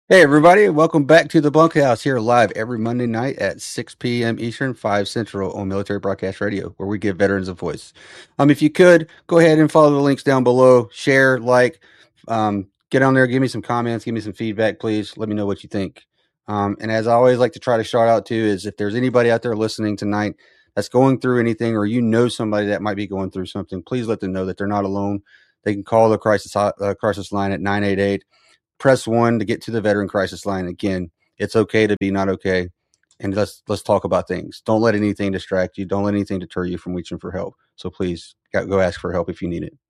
Hey everybody, welcome back to the Bunkhouse here live every Monday night at 6 p.m. Eastern, 5 Central on Military Broadcast Radio, where we give veterans a voice. If you could, go ahead and follow the links down below, share, get on there, give me some comments, give me some feedback, please. Let me know what you think. And as I always like to try to shout out to is if there's anybody out there listening tonight that's going through anything or you know somebody that might be going through something, please let them know that they're not alone. They can call the crisis line at 988. Press 1 to get to the veteran crisis line. Again, it's okay to be not okay, and let's talk about things. Don't let anything distract you. Don't let anything deter you from reaching for help. So please go ask for help if you need it.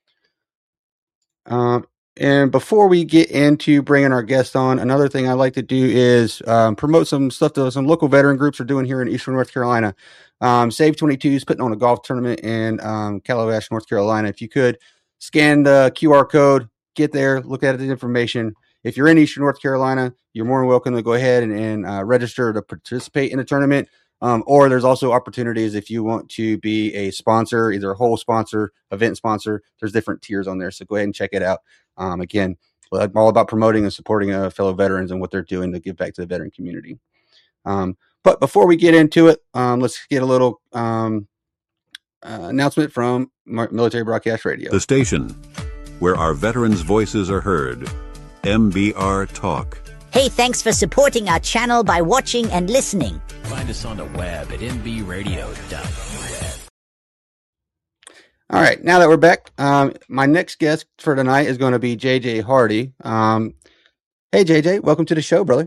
And before we get into bringing our guest on, another thing I like to do is promote some stuff that some local veteran groups are doing here in Eastern North Carolina. Save 22 is putting on a golf tournament in Calabash, North Carolina. If you could scan the QR code, get there, look at the information. If you're in Eastern North Carolina, you're more than welcome to go ahead and register to participate in the tournament. Or there's also opportunities if you want to be a sponsor, either a whole sponsor, event sponsor. There's different tiers on there. So go ahead and check it out. Again, I'm all about promoting and supporting fellow veterans and what they're doing to give back to the veteran community. But before we get into it, let's get a little announcement from Military Broadcast Radio. The station where our veterans' voices are heard. MBR Talk. Hey, thanks for supporting our channel by watching and listening. Find us on the web at mbradio.net. All right, now that we're back, my next guest for tonight is going to be JJ Hardy. Hey, JJ, welcome to the show, brother.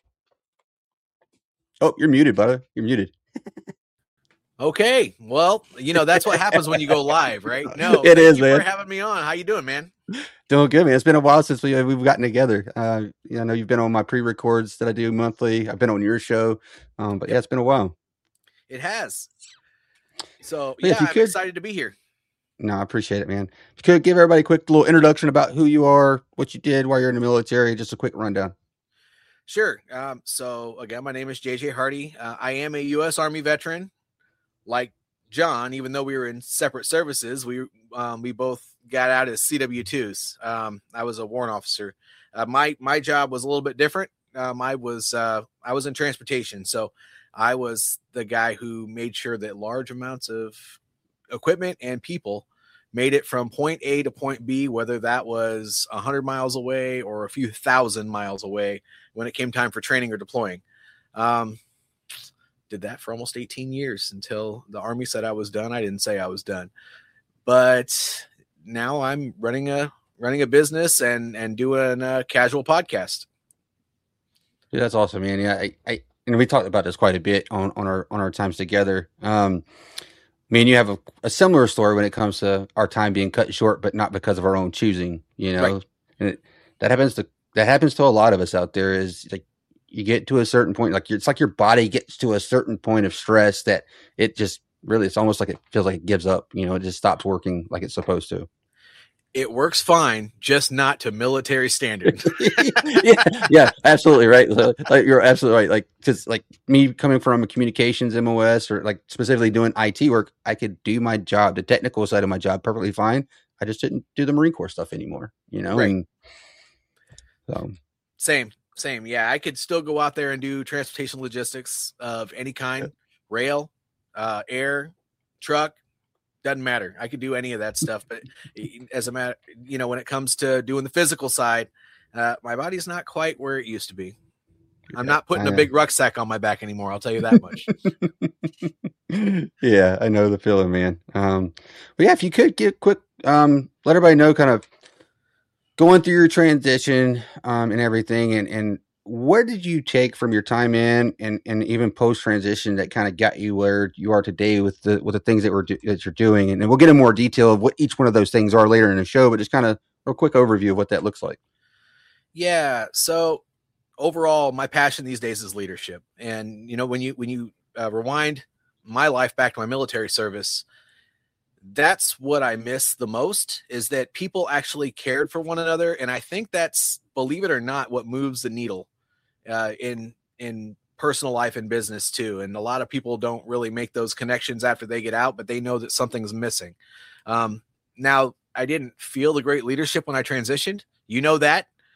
Oh, you're muted, brother. You're muted. Okay, well, that's what happens when you go live, right? No, it is, man. Man. For having me on. How you doing, man? Doing good, man. It's been a while since we've gotten together. I know you've been on my pre-records that I do monthly. I've been on your show, but yeah, it's been a while. It has. So yeah, I'm excited to be here. No, I appreciate it, man. If you could give everybody a quick little introduction about who you are, what you did while you're in the military, just a quick rundown. Sure. So again, my name is JJ Hardy. I am a U.S. Army veteran. Like John, even though we were in separate services, we both got out as CW2s. I was a warrant officer. My job was a little bit different. I was in transportation, so I was the guy who made sure that large amounts of equipment and people made it from point A to point B, whether that was 100 miles away or a few thousand miles away when it came time for training or deploying. Did that for almost 18 years until the Army said I was done. I didn't say I was done, but now I'm running a business and doing a casual podcast. Yeah, that's awesome, man. Yeah, I and we talked about this quite a bit on our times together. Me and you have a similar story when it comes to our time being cut short, but not because of our own choosing. Right. And that happens to a lot of us out there. Is like you get to a certain point, it's like your body gets to a certain point of stress that it just really, it's almost like it feels like it gives up. It just stops working like it's supposed to. It works fine, just not to military standard. yeah, absolutely right. Like you're absolutely right. Like, because like me coming from a communications MOS or like specifically doing IT work, I could do my job, the technical side of my job, perfectly fine. I just didn't do the Marine Corps stuff anymore. Right. And so same. Yeah, I could still go out there and do transportation logistics of any kind, rail, air, truck. Doesn't matter. I could do any of that stuff, but as a matter, when it comes to doing the physical side, my body's not quite where it used to be. I'm not putting a big rucksack on my back anymore. I'll tell you that much. Yeah, I know the feeling, man. But yeah, if you could give quick, let everybody know kind of going through your transition, and everything, and where did you take from your time in and even post transition that kind of got you where you are today with the things that you're doing, and we'll get in more detail of what each one of those things are later in the show, but just kind of a quick overview of what that looks like. Yeah. So overall, my passion these days is leadership, and when you rewind my life back to my military service, that's what I miss the most, is that people actually cared for one another. And I think that's, believe it or not, what moves the needle in personal life and business too. And a lot of people don't really make those connections after they get out, but they know that something's missing. Now, I didn't feel the great leadership when I transitioned. You know that.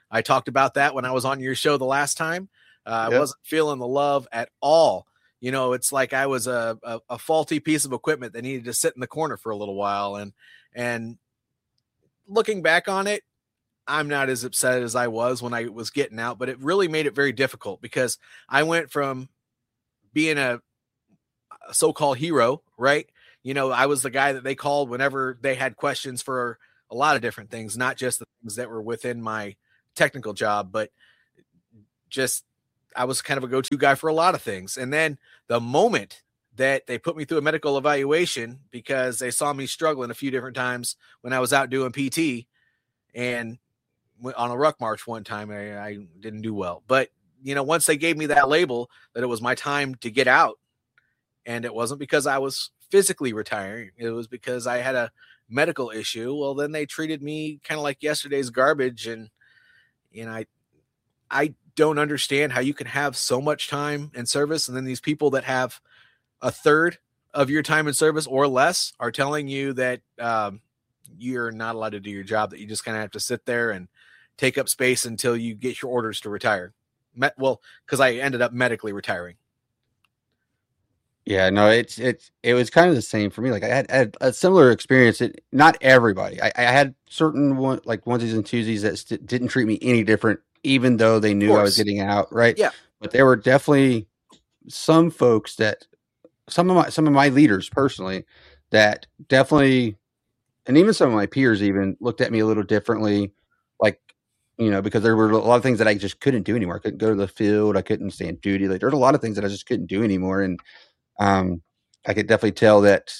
I talked about that when I was on your show the last time. I Yep. wasn't feeling the love at all. You know, it's like I was a faulty piece of equipment that needed to sit in the corner for a little while. And looking back on it, I'm not as upset as I was when I was getting out, but it really made it very difficult because I went from being a so-called hero, right? You know, I was the guy that they called whenever they had questions for a lot of different things, not just the things that were within my technical job, but just I was kind of a go-to guy for a lot of things. And then the moment that they put me through a medical evaluation because they saw me struggling a few different times when I was out doing PT, and on a ruck march one time, I didn't do well. But, you know, once they gave me that label that it was my time to get out, and it wasn't because I was physically retiring, it was because I had a medical issue. Well, then they treated me kind of like yesterday's garbage. And, you know, I don't understand how you can have so much time in service, and then these people that have a third of your time in service or less are telling you that you're not allowed to do your job, that you just kind of have to sit there and take up space until you get your orders to retire. Well, because I ended up medically retiring. Yeah, no, it was kind of the same for me. Like I had a similar experience. Not everybody. I had certain like onesies and twosies that didn't treat me any different, even though they knew I was getting out, right? Yeah. But there were definitely some folks that some of my leaders personally that definitely, and even some of my peers even looked at me a little differently, like, you know, because there were a lot of things that I just couldn't do anymore. I couldn't go to the field. I couldn't stand duty. Like there's a lot of things that I just couldn't do anymore. And I could definitely tell that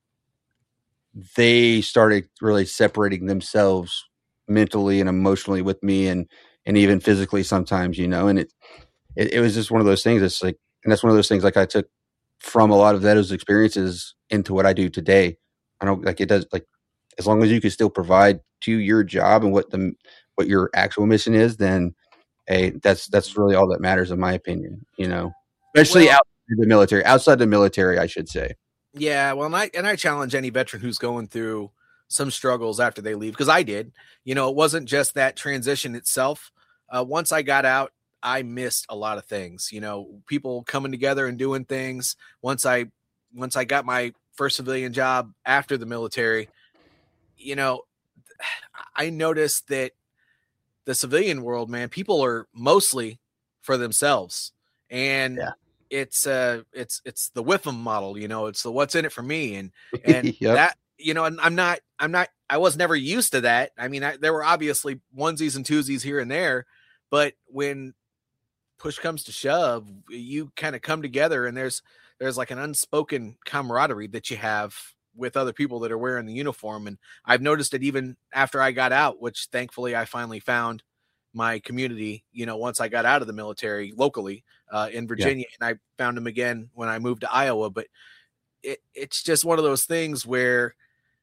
they started really separating themselves mentally and emotionally with me, and even physically sometimes, you know. And it was just one of those things. It's like, and that's one of those things like I took from a lot of those experiences into what I do today. I don't like it does, like, as long as you can still provide to your job and what your actual mission is, then hey, that's really all that matters in my opinion, you know, especially outside the military, I should say. Yeah, well, and I challenge any veteran who's going through some struggles after they leave, because I did. You know, it wasn't just that transition itself. Once I got out, I missed a lot of things. You know, people coming together and doing things. Once I got my first civilian job after the military, you know, I noticed that the civilian world, man, people are mostly for themselves, and it's the Whipham model, you know, it's the what's in it for me. And Yep. that, you know, and I was never used to that. I mean, there were obviously onesies and twosies here and there, but when push comes to shove, you kind of come together, and there's like an unspoken camaraderie that you have with other people that are wearing the uniform. And I've noticed it even after I got out, which thankfully I finally found my community, you know, once I got out of the military locally in Virginia, and I found them again when I moved to Iowa. But it's just one of those things where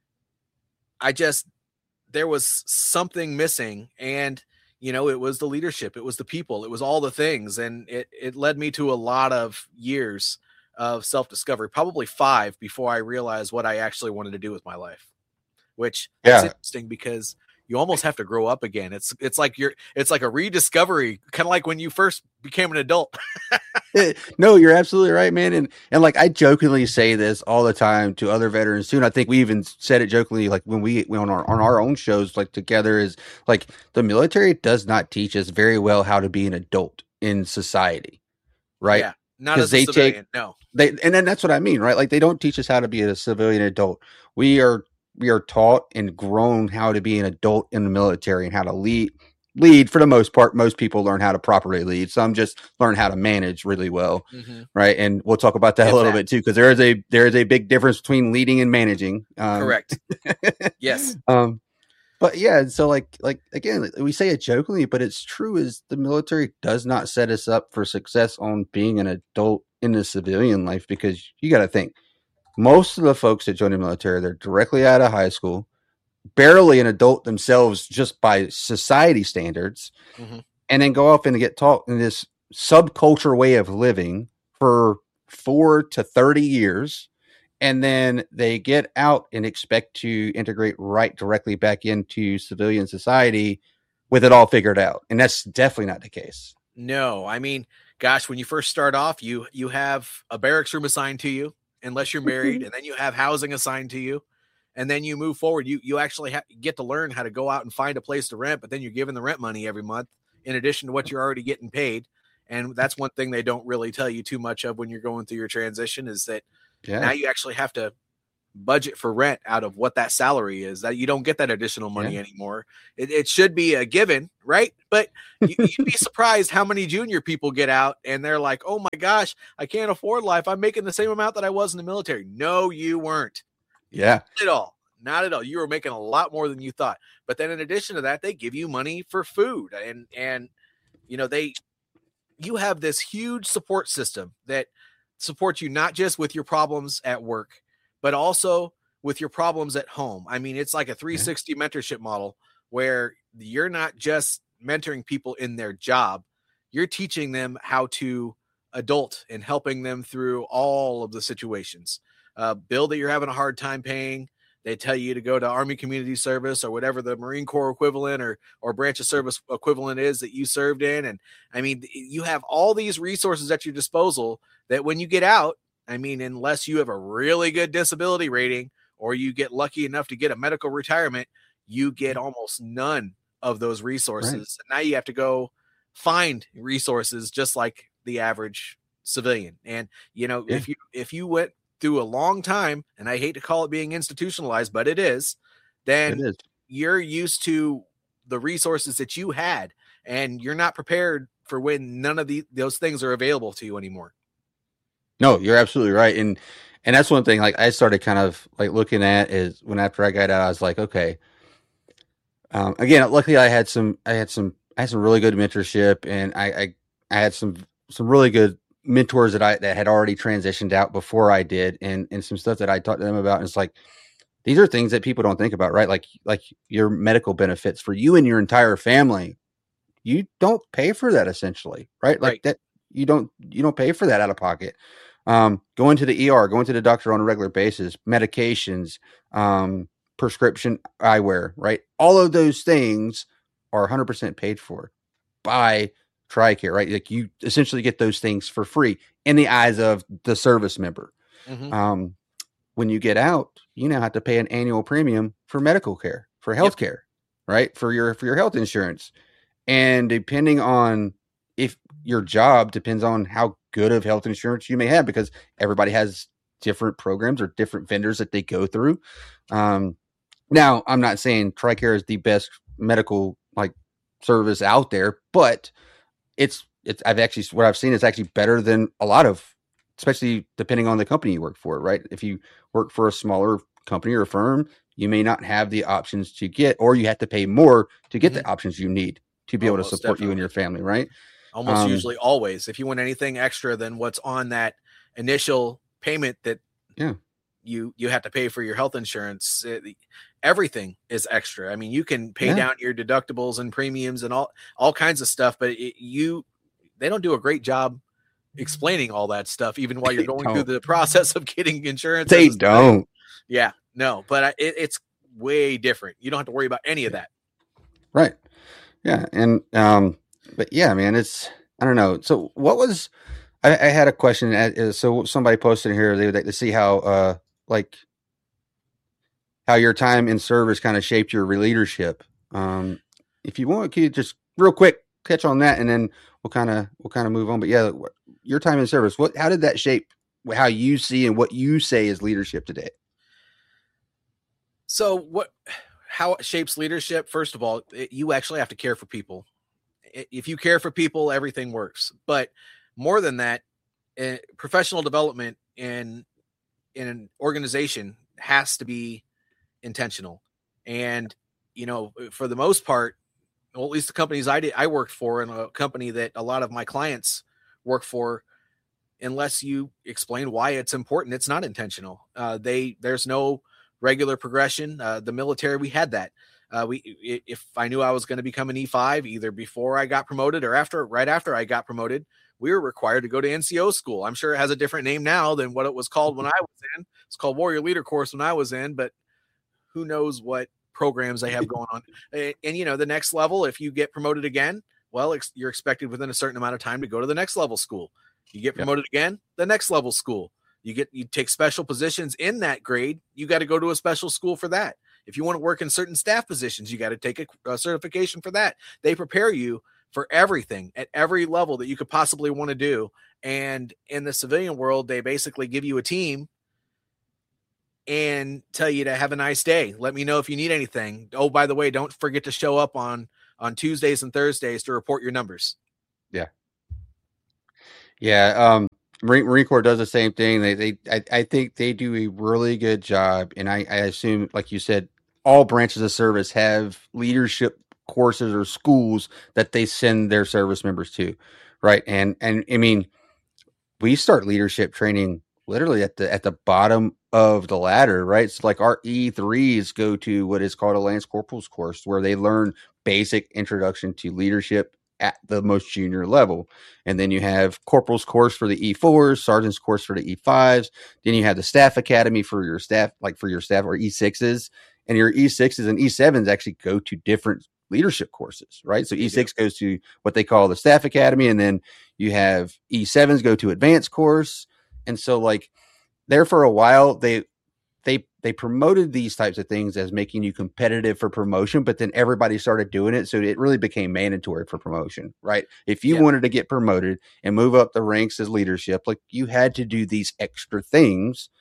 there was something missing, and, you know, it was the leadership, it was the people, it was all the things. And it led me to a lot of years of self-discovery, probably 5 before I realized what I actually wanted to do with my life, which is interesting because you almost have to grow up again. It's like a rediscovery, kind of like when you first became an adult. No, you're absolutely right, man. And like I jokingly say this all the time to other veterans too. And I think we even said it jokingly, like when we on our own shows, like together, is like the military does not teach us very well how to be an adult in society, right? Yeah, not as a civilian. No, and then that's what I mean, right? Like they don't teach us how to be a civilian adult. We are taught and grown how to be an adult in the military and how to lead for the most part. Most people learn how to properly lead. Some just learn how to manage really well. Mm-hmm. Right. And we'll talk about that a little bit too, because there is a big difference between leading and managing. Correct. Yes. But yeah, so like again, we say it jokingly, but it's true, is the military does not set us up for success on being an adult in the civilian life, because you got to think, most of the folks that join the military, they're directly out of high school, barely an adult themselves just by society standards, mm-hmm. and then go off and get taught in this subculture way of living for 4 to 30 years. And then they get out and expect to integrate right directly back into civilian society with it all figured out. And that's definitely not the case. No, I mean, gosh, when you first start off, you have a barracks room assigned to you, unless you're married, and then you have housing assigned to you, and then you move forward. You actually get to learn how to go out and find a place to rent, but then you're given the rent money every month in addition to what you're already getting paid. And that's one thing they don't really tell you too much of when you're going through your transition, is that now you actually have to budget for rent out of what that salary is. That you don't get that additional money anymore. It should be a given, right? But you'd be surprised how many junior people get out and they're like, oh my gosh, I can't afford life. I'm making the same amount that I was in the military. No, you weren't. Yeah. Not at all. You were making a lot more than you thought. But then in addition to that, they give you money for food, and you know, you have this huge support system that supports you not just with your problems at work, but also with your problems at home. I mean, it's like a 360 mentorship model where you're not just mentoring people in their job, you're teaching them how to adult and helping them through all of the situations. Bill that you're having a hard time paying, they tell you to go to Army Community Service or whatever the Marine Corps equivalent or branch of service equivalent is that you served in. And I mean, you have all these resources at your disposal that when you get out, I mean, unless you have a really good disability rating or you get lucky enough to get a medical retirement, you get almost none of those resources. Right. And now you have to go find resources just like the average civilian. And, you know, if you went through a long time, and I hate to call it being institutionalized, but it is, then you're used to the resources that you had, and you're not prepared for when none of those things are available to you anymore. No, you're absolutely right. And that's one thing, like, I started kind of like looking at is when after I got out, I was like, okay, again, luckily I had some really good mentorship, and I had some really good mentors that had already transitioned out before I did, and some stuff that I talked to them about. And it's like, these are things that people don't think about, right? Like your medical benefits for you and your entire family. You don't pay for that essentially, right? Like that you don't pay for that out of pocket. Going to the ER, going to the doctor on a regular basis, medications, prescription eyewear, right? All of those things are 100% paid for by TRICARE, right? Like you essentially get those things for free in the eyes of the service member. Mm-hmm. When you get out, you now have to pay an annual premium for medical care, for health care, right? For your health insurance. And depending on if your job depends on how good of health insurance you may have, because everybody has different programs or different vendors that they go through. Now I'm not saying TRICARE is the best medical like service out there, but what I've seen is actually better than a lot of, especially depending on the company you work for, right? If you work for a smaller company or firm, you may not have the options to get, or you have to pay more to get the options you need to be able to support you and your family, right? Almost usually always. If you want anything extra than what's on that initial payment that you have to pay for your health insurance, everything is extra. I mean, you can pay down your deductibles and premiums and all kinds of stuff, but they don't do a great job explaining all that stuff, even while you're going through the process of getting insurance. They don't. Yeah, no, but it's way different. You don't have to worry about any of that. Right. Yeah. And, but yeah, man, I don't know. So what was, I had a question. So somebody posted here, they would like to see how your time in service kind of shaped your leadership. If you want, can you just real quick catch on that, and then we'll kind of move on. But yeah, your time in service, how did that shape how you see and what you say is leadership today? So how it shapes leadership? First of all, you actually have to care for people. If you care for people, everything works. But more than that, professional development in an organization has to be intentional. And, you know, for the most part, well, at least the companies I worked for, and a company that a lot of my clients work for, unless you explain why it's important, it's not intentional. There's no regular progression. The military, we had that. If I knew I was going to become an E5, either before I got promoted or right after I got promoted, we were required to go to NCO school. I'm sure it has a different name now than what it was called when I was in. It's called Warrior Leader Course when I was in, but who knows what programs they have going on. And you know, the next level, if you get promoted again, well, you're expected within a certain amount of time to go to the next level school. You get promoted again, the next level school. You take special positions in that grade, you got to go to a special school for that. If you want to work in certain staff positions, you got to take a certification for that. They prepare you for everything at every level that you could possibly want to do. And in the civilian world, they basically give you a team and tell you to have a nice day. Let me know if you need anything. Oh, by the way, don't forget to show up on Tuesdays and Thursdays to report your numbers. Yeah. Yeah. Marine Corps does the same thing. I think they do a really good job. And I assume, like you said, all branches of service have leadership courses or schools that they send their service members to. Right. And I mean, we start leadership training literally at the bottom of the ladder, right? So like our E3s go to what is called a Lance Corporal's course, where they learn basic introduction to leadership at the most junior level. And then you have corporal's course for the E4s, sergeant's course for the E5s. Then you have the staff academy for your staff, or E6s, and your E6s and E7s actually go to different leadership courses, right? So E6 goes to what they call the staff academy. And then you have E7s go to advanced course. And so like there for a while, they promoted these types of things as making you competitive for promotion, but then everybody started doing it. So it really became mandatory for promotion, right? If you wanted to get promoted and move up the ranks as leadership, like you had to do these extra things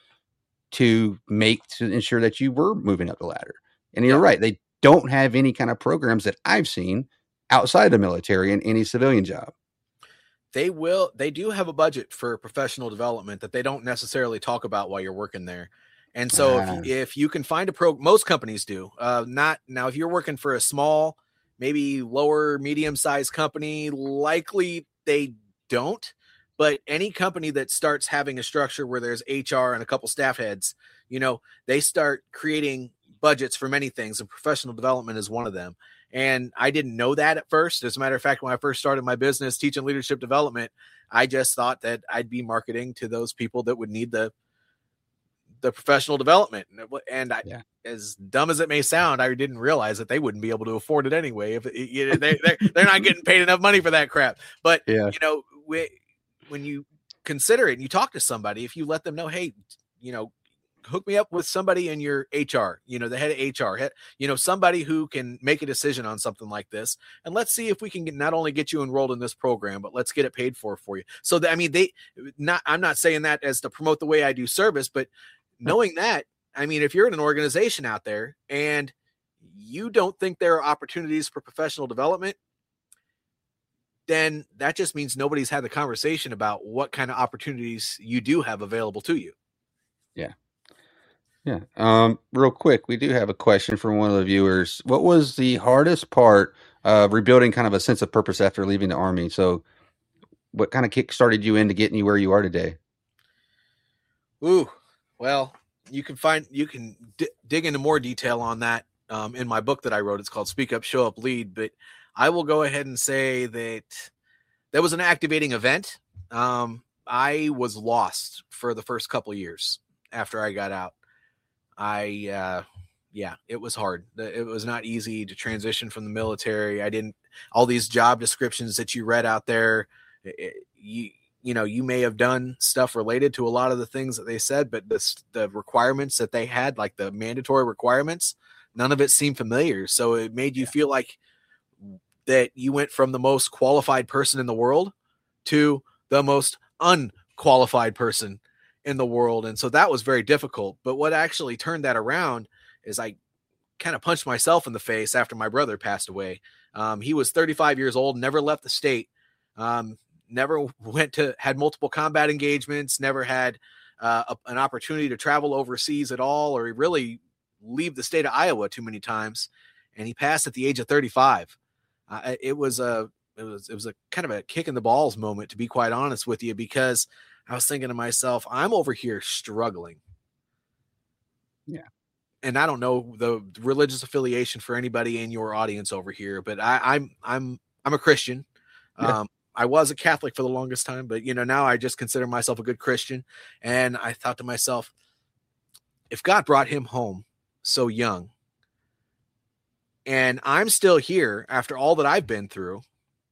to ensure that you were moving up the ladder. And you're right. They don't have any kind of programs that I've seen outside the military in any civilian job. They do have a budget for professional development that they don't necessarily talk about while you're working there. And so if you can find most companies do, not now, if you're working for a small, maybe lower medium sized company, likely they don't, but any company that starts having a structure where there's HR and a couple staff heads, you know, they start creating budgets for many things, and professional development is one of them. And I didn't know that at first. As a matter of fact, when I first started my business teaching leadership development, I just thought that I'd be marketing to those people that would need the professional development. And as dumb as it may sound, I didn't realize that they wouldn't be able to afford it anyway. If they're not getting paid enough money for that crap. But you know, when you consider it and you talk to somebody, if you let them know, hey, you know, hook me up with somebody in your HR, you know, the head of HR, you know, somebody who can make a decision on something like this. And let's see if we can not only get you enrolled in this program, but let's get it paid for you. So that, I mean, I'm not saying that as to promote the way I do service, but knowing that, I mean, if you're in an organization out there and you don't think there are opportunities for professional development, then that just means nobody's had the conversation about what kind of opportunities you do have available to you. Yeah. Yeah. Real quick, we do have a question from one of the viewers. What was the hardest part of rebuilding kind of a sense of purpose after leaving the Army? So what kind of kick started you into getting you where you are today? Ooh, well, you can dig into more detail on that in my book that I wrote. It's called Speak Up, Show Up, Lead. But I will go ahead and say that was an activating event. I was lost for the first couple of years after I got out. It was hard. It was not easy to transition from the military. All these job descriptions that you read out there, you may have done stuff related to a lot of the things that they said, but the requirements that they had, like the mandatory requirements, none of it seemed familiar. So it made you feel like that you went from the most qualified person in the world to the most unqualified person in the world. And so that was very difficult. But what actually turned that around is I kind of punched myself in the face after my brother passed away. He was 35 years old, never left the state, never had multiple combat engagements, never had an opportunity to travel overseas at all, or really leave the state of Iowa too many times. And he passed at the age of 35. It was a kind of a kick in the balls moment, to be quite honest with you, because I was thinking to myself, I'm over here struggling. Yeah. And I don't know the religious affiliation for anybody in your audience over here, but I'm a Christian. Yeah. I was a Catholic for the longest time, but now I just consider myself a good Christian. And I thought to myself, if God brought him home so young, and I'm still here after all that I've been through,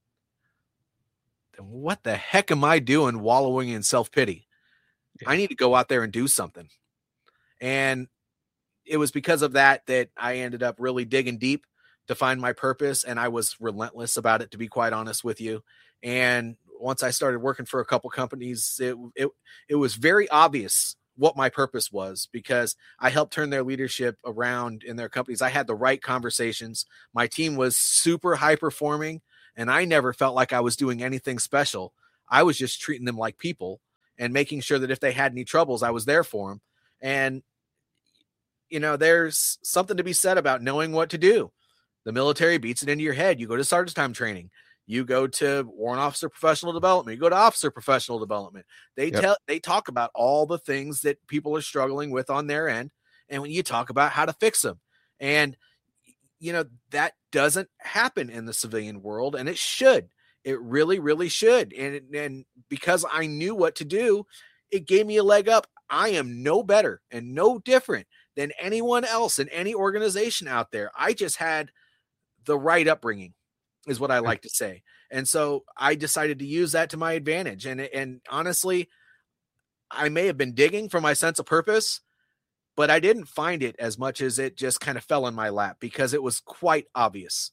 then what the heck am I doing wallowing in self-pity? I need to go out there and do something. And it was because of that I ended up really digging deep to find my purpose. And I was relentless about it, to be quite honest with you. And once I started working for a couple companies, it was very obvious what my purpose was, because I helped turn their leadership around in their companies. I had the right conversations. My team was super high performing, and I never felt like I was doing anything special. I was just treating them like people and making sure that if they had any troubles, I was there for them. And, there's something to be said about knowing what to do. The military beats it into your head. You go to sergeant time training. You go to warrant officer professional development. You go to officer professional development. They talk about all the things that people are struggling with on their end. And when you talk about how to fix them, and, that doesn't happen in the civilian world, and it should. It really, really should. And because I knew what to do, it gave me a leg up. I am no better and no different than anyone else in any organization out there. I just had the right upbringing, is what I like to say. And so I decided to use that to my advantage. And honestly, I may have been digging for my sense of purpose, but I didn't find it as much as it just kind of fell in my lap, because it was quite obvious.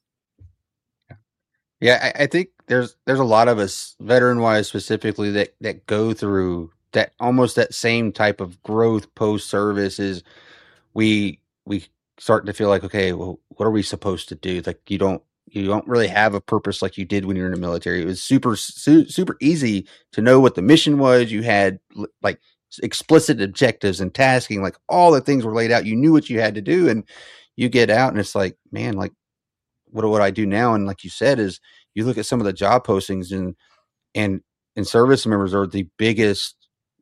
Yeah, I think there's a lot of us, veteran wise specifically, that go through that, almost that same type of growth post service. Is we start to feel like, okay, well, what are we supposed to do? Like you don't really have a purpose like you did when you were in the military. It was super easy to know what the mission was. You had like explicit objectives and tasking, like all the things were laid out. You knew what you had to do, and you get out and it's like, man, like what would I do now? And like you said, is you look at some of the job postings and service members are the biggest,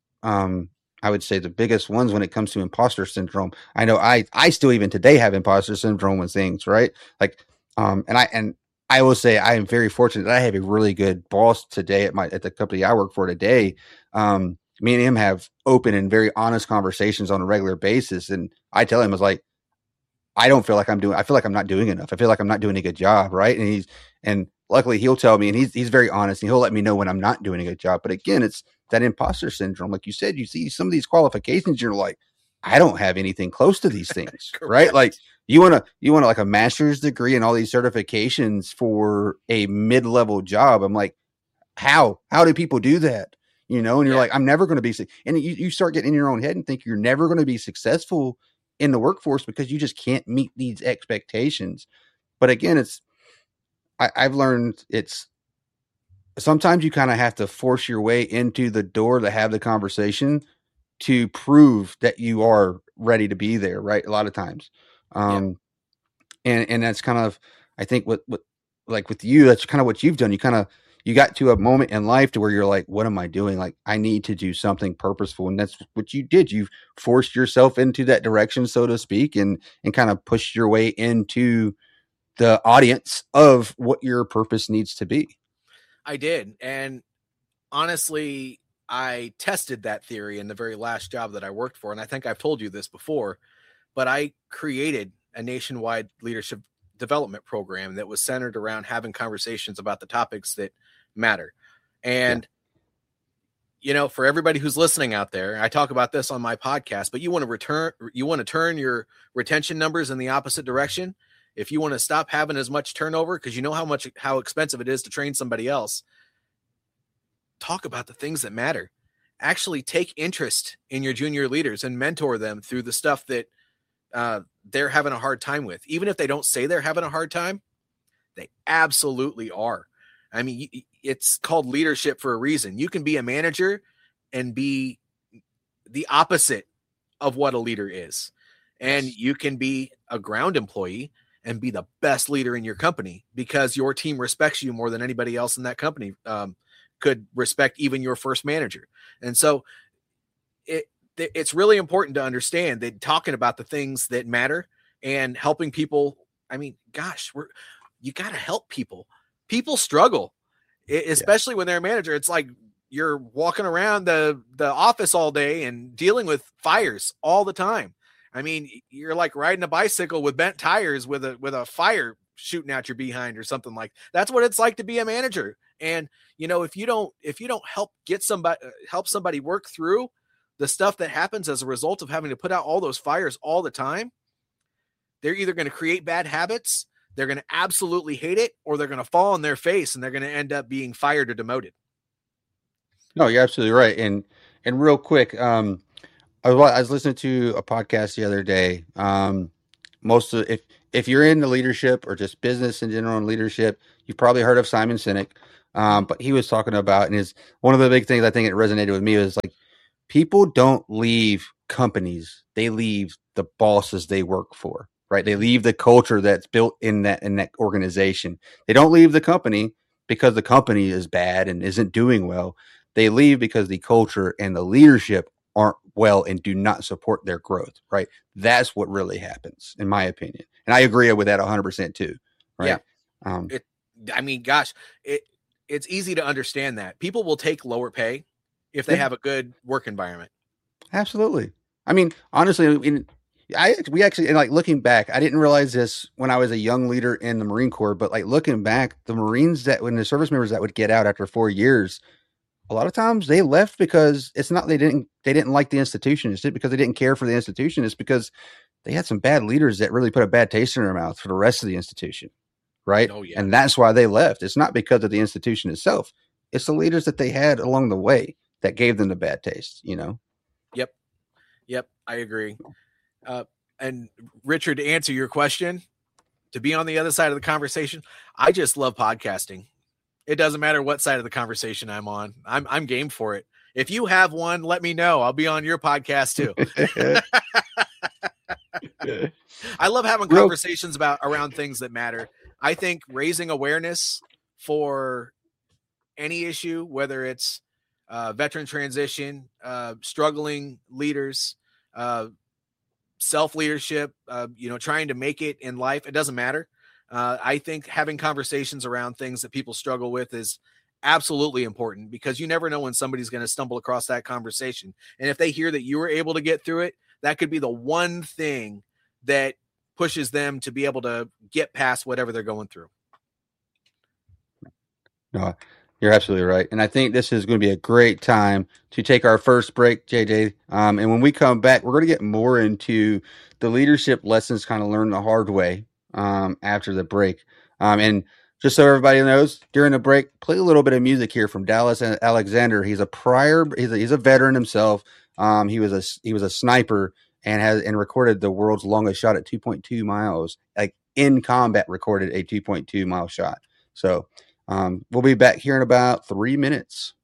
I would say the biggest ones when it comes to imposter syndrome. I know I still even today have imposter syndrome with things, right? Like, and I will say I am very fortunate that I have a really good boss today at the company I work for today. Me and him have open and very honest conversations on a regular basis. And I tell him, I was like, I feel like I'm not doing enough. I feel like I'm not doing a good job. Right. And luckily he'll tell me, and he's very honest, and he'll let me know when I'm not doing a good job. But again, it's that imposter syndrome. Like you said, you see some of these qualifications, you're like, I don't have anything close to these things. Right. Like you want to like a master's degree and all these certifications for a mid-level job. I'm like, how do people do that? And you're like, I'm never going to be, and you start getting in your own head and think you're never going to be successful in the workforce because you just can't meet these expectations. But again, I've learned it's sometimes you kind of have to force your way into the door to have the conversation to prove that you are ready to be there. Right. A lot of times. And that's kind of, I think what like with you, that's kind of what you've done. You got to a moment in life to where you're like, what am I doing? Like, I need to do something purposeful. And that's what you did. You forced yourself into that direction, so to speak, and kind of pushed your way into the audience of what your purpose needs to be. I did. And honestly, I tested that theory in the very last job that I worked for. And I think I've told you this before, but I created a nationwide leadership development program that was centered around having conversations about the topics that matter. And, for everybody who's listening out there, I talk about this on my podcast, but you want to turn your retention numbers in the opposite direction. If you want to stop having as much turnover, because you know how expensive it is to train somebody else, talk about the things that matter. Actually take interest in your junior leaders and mentor them through the stuff that they're having a hard time with. Even if they don't say they're having a hard time, they absolutely are. I mean, it's called leadership for a reason. You can be a manager and be the opposite of what a leader is. And you can be a ground employee and be the best leader in your company because your team respects you more than anybody else in that company could respect even your first manager. And so it's really important to understand that talking about the things that matter and helping people. I mean, gosh, you got to help people. People struggle, especially when they're a manager. It's like you're walking around the office all day and dealing with fires all the time. I mean, you're like riding a bicycle with bent tires with a fire shooting out your behind or something like that. That's what it's like to be a manager. And if you don't help somebody work through the stuff that happens as a result of having to put out all those fires all the time, they're either going to create bad habits, they're going to absolutely hate it, or they're going to fall on their face and they're going to end up being fired or demoted. No, you're absolutely right. And real quick, I was listening to a podcast the other day. If you're into leadership or just business in general and leadership, you've probably heard of Simon Sinek. But he was talking about, and one of the big things I think it resonated with me was like, people don't leave companies; they leave the bosses they work for. Right? They leave the culture that's built in that organization. They don't leave the company because the company is bad and isn't doing well. They leave because the culture and the leadership aren't well and do not support their growth, right? That's what really happens, in my opinion. And I agree with that 100% too, right? Yeah. It's easy to understand that. People will take lower pay if they have a good work environment. Absolutely. I mean, honestly, we actually, like looking back, I didn't realize this when I was a young leader in the Marine Corps, but like looking back, the Marines when the service members that would get out after 4 years, a lot of times they left because it's not they didn't like the institution. It's not because they didn't care for the institution. It's because they had some bad leaders that really put a bad taste in their mouth for the rest of the institution, right? Oh, yeah. And that's why they left. It's not because of the institution itself. It's the leaders that they had along the way that gave them the bad taste, Yep, I agree. And Richard, to answer your question, to be on the other side of the conversation, I just love podcasting. It doesn't matter what side of the conversation I'm on. I'm game for it. If you have one, let me know. I'll be on your podcast too. I love having conversations around things that matter. I think raising awareness for any issue, whether it's veteran transition, struggling leaders, self-leadership, trying to make it in life, it doesn't matter. I think having conversations around things that people struggle with is absolutely important, because you never know when somebody's going to stumble across that conversation. And if they hear that you were able to get through it, that could be the one thing that pushes them to be able to get past whatever they're going through. No, you're absolutely right. And I think this is going to be a great time to take our first break, JJ. And when we come back, we're going to get more into the leadership lessons kind of learned the hard way after the break. And just so everybody knows, during the break, play a little bit of music here from Dallas Alexander. He's a veteran himself. He was a sniper and recorded the world's longest shot at 2.2 miles, like in combat recorded a 2.2 mile shot. So we'll be back here in about 3 minutes.